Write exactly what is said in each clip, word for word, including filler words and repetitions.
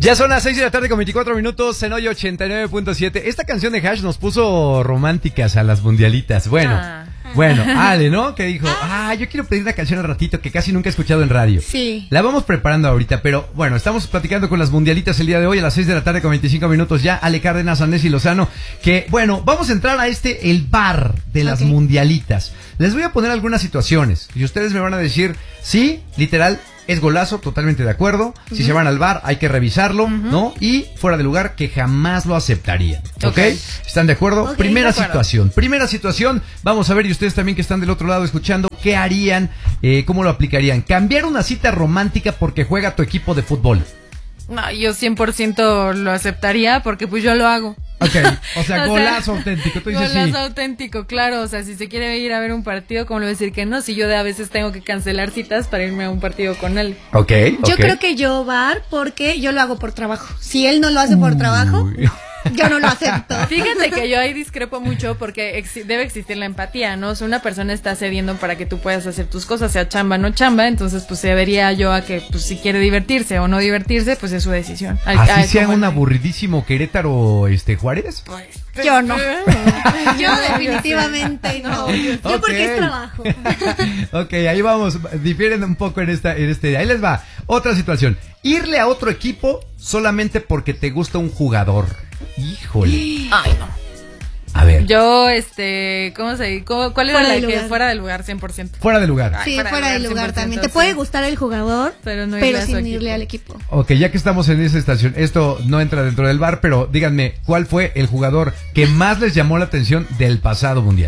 Ya son las seis de la tarde con veinticuatro minutos en hoy ochenta y nueve punto siete. Esta canción de Hash nos puso románticas a las mundialitas. Bueno, ah. bueno, Ale, ¿no? Que dijo, ah, yo quiero pedir una canción al ratito que casi nunca he escuchado en radio. Sí. La vamos preparando ahorita, pero bueno, estamos platicando con las mundialitas el día de hoy a las seis de la tarde con veinticinco minutos ya. Ale Cárdenas, Anés y Lozano, que bueno, vamos a entrar a este, el bar de las okay. mundialitas. Les voy a poner algunas situaciones y ustedes me van a decir, sí, literal, es golazo, totalmente de acuerdo. Uh-huh. Si se van al bar, hay que revisarlo, uh-huh. ¿no? Y fuera de lugar, que jamás lo aceptarían. ¿Ok? okay. ¿Están de acuerdo? Okay, primera de acuerdo. situación. Primera situación. Vamos a ver, y ustedes también que están del otro lado escuchando, ¿qué harían? Eh, ¿Cómo lo aplicarían? Cambiar una cita romántica porque juega tu equipo de fútbol. No, yo cien por ciento lo aceptaría porque pues yo lo hago. Ok, o sea, o golazo sea, auténtico, tú dices golazo sí. auténtico, claro, o sea, si se quiere ir a ver un partido, ¿cómo le voy a decir que no? Si yo de a veces tengo que cancelar citas para irme a un partido con él. Ok, okay. Yo creo que yo bar porque yo lo hago por trabajo. Si él no lo hace por trabajo, yo no lo acepto. Fíjate que yo ahí discrepo mucho porque ex- debe existir la empatía, ¿no? O sea, una persona está cediendo para que tú puedas hacer tus cosas, sea chamba o no chamba, entonces pues se vería yo a que pues si quiere divertirse o no divertirse, pues es su decisión. Al, ¿Así a, sea un aburridísimo Querétaro este Juárez? Pues, yo no. Yo definitivamente no. Yo okay. porque es trabajo. Ok, ahí vamos, difieren un poco en esta, en este, ahí les va. Otra situación, irle a otro equipo solamente porque te gusta un jugador. Híjole. Ay, no. A ver. Yo, este, ¿cómo se cómo, ¿Cuál era fuera la que lugar. Fuera del lugar, cien por ciento? Fuera del lugar. Sí, Ay, fuera del lugar, lugar también. Te puede gustar el jugador, pero, no pero sin irle al equipo. Ok, ya que estamos en esa estación, esto no entra dentro del bar, pero díganme, ¿cuál fue el jugador que más les llamó la atención del pasado mundial?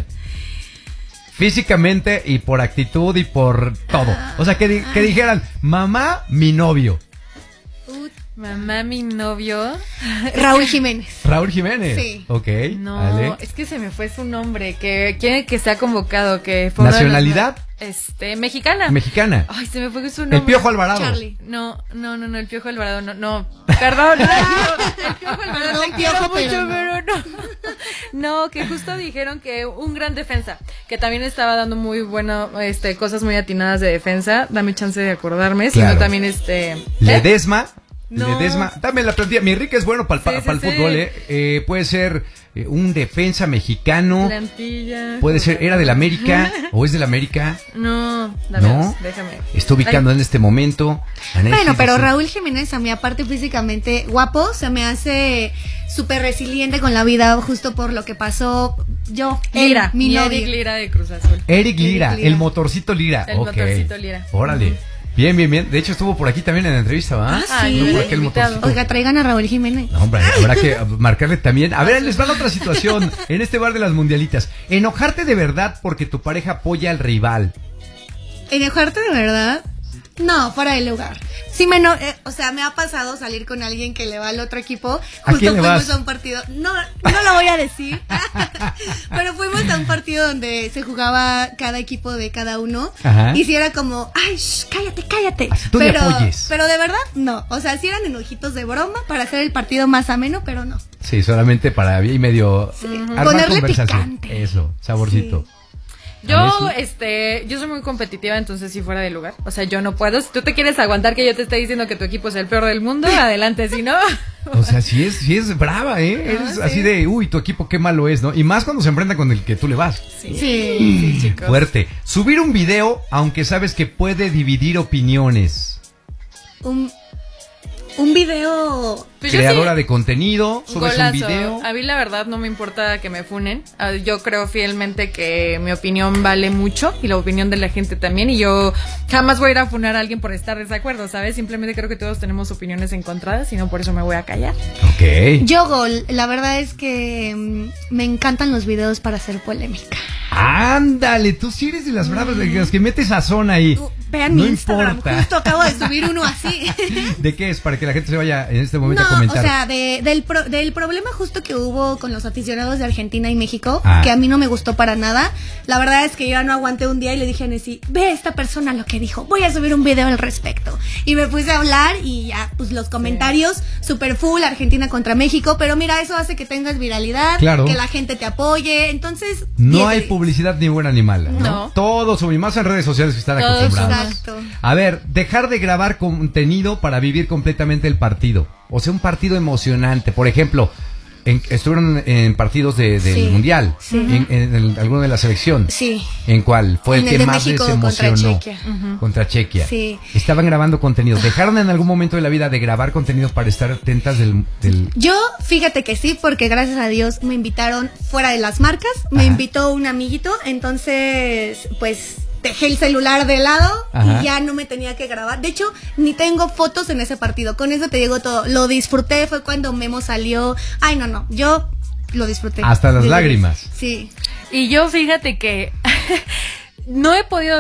Físicamente y por actitud y por todo. O sea, que, di- que dijeran, mamá, mi novio. Mamá, mi novio. Raúl Jiménez. Raúl Jiménez. Sí. Ok. No, Ale. es que se me fue su nombre. Que quiere que sea convocado. Que fue ¿Nacionalidad? Los, este, mexicana. Mexicana. Ay, se me fue su nombre. El Piojo Alvarado. Charlie. No, no, no, no, el Piojo Alvarado. No, no. Perdón. No, el Piojo Alvarado. No, Te quiero Piojo, mucho, pero pero no. No, que justo dijeron que un gran defensa. Que también estaba dando muy bueno, este, cosas muy atinadas de defensa. Dame chance de acordarme. Claro. Sino también este. Ledesma. No. Ledesma, dame la plantilla. Mi Enrique es bueno para el sí, sí, fútbol, sí. ¿eh? eh. Puede ser eh, un defensa mexicano. Plantilla. Puede ser, ¿era del América o es del América? No, dame, no. déjame. Está ubicando Ay. en este momento. Anés, bueno, sí, pero sí. Raúl Jiménez a mí aparte físicamente guapo, se me hace súper resiliente con la vida justo por lo que pasó yo. Lira, él, mi novio. Eric Lira de Cruz Azul. Eric Lira, Eric Lira. el motorcito Lira. El okay. motorcito Lira. Órale. Uh-huh. Bien, bien, bien. De hecho, estuvo por aquí también en la entrevista, ¿va? Ah, sí. No, aquel Oiga, traigan a Raúl Jiménez. No, hombre, habrá que marcarle también. A ver, les va la otra situación en este bar de las mundialitas. Enojarte de verdad porque tu pareja apoya al rival. ¿Enojarte de verdad? No, fuera del lugar. Sí me no, eh, o sea, me ha pasado salir con alguien que le va al otro equipo. ¿A Justo quién le fuimos vas? a un partido. No, no lo voy a decir. Pero fuimos a un partido donde se jugaba cada equipo de cada uno. Ajá. Y si era como, ay, shh, cállate, cállate. Así tú pero, le apoyes. Pero de verdad, no. O sea, sí eran enojitos de broma para hacer el partido más ameno, pero no. Sí, solamente para y medio sí. armar Ponerle conversación. picante. Eso, saborcito. Sí. Yo, este, yo soy muy competitiva, entonces sí fuera de lugar. O sea, yo no puedo. Si tú te quieres aguantar que yo te esté diciendo que tu equipo es el peor del mundo, adelante, si no. O sea, sí es, sí es brava, ¿eh? No, Eres sí. así de, uy, tu equipo qué malo es, ¿no? Y más cuando se enfrenta con el que tú le vas. Sí, sí, sí, chicos. Fuerte. Subir un video, aunque sabes que puede dividir opiniones. Un... Un video... Pues Creadora sí. de contenido, subes Golazo. un video. A mí la verdad no me importa que me funen. Yo creo fielmente que mi opinión vale mucho y la opinión de la gente también. Y yo jamás voy a ir a funar a alguien por estar de desacuerdo, ¿sabes? Simplemente creo que todos tenemos opiniones encontradas y no por eso me voy a callar. Ok. Yo, Gol, la verdad es que um, me encantan los videos para hacer polémica. Ándale, tú sí eres de las bravas, de las que metes a zona ahí. Uh, vean no mi Instagram, importa. justo acabo de subir uno así. ¿De qué es? Para que la gente se vaya en este momento no, a comentar. O sea, de, del, pro, del problema justo que hubo con los aficionados de Argentina y México, ah. que a mí no me gustó para nada. La verdad es que yo ya no aguanté un día y le dije a Nessie, ve a esta persona lo que dijo, voy a subir un video al respecto. Y me puse a hablar y ya, pues los comentarios, sí. super full, Argentina contra México, pero mira, eso hace que tengas viralidad, claro. que la gente te apoye, entonces... No hay publicidad ni buena ni mala, ¿no? no. Todos, y más en redes sociales que están Todos, acostumbrados. Exacto. A ver, dejar de grabar contenido para vivir completamente el partido. O sea, un partido emocionante. Por ejemplo, en, estuvieron en partidos de, del Sí, Mundial. sí. En, en, en alguno de la selección. Sí. ¿En cuál? Fue En el el que de más México les contra emocionó. Chequia. Uh-huh. Contra Chequia. Sí. Estaban grabando contenido. ¿Dejaron en algún momento de la vida de grabar contenido para estar atentas del... del... Yo, fíjate que sí, porque gracias a Dios me invitaron fuera de las marcas, me Ajá. invitó un amiguito, entonces, pues, dejé el celular de lado Ajá. y ya no me tenía que grabar. De hecho, ni tengo fotos en ese partido, con eso te digo todo. Lo disfruté, fue cuando Memo salió. Ay, no, no, yo lo disfruté. Hasta las Sí, lágrimas. Sí. Y yo fíjate que no he podido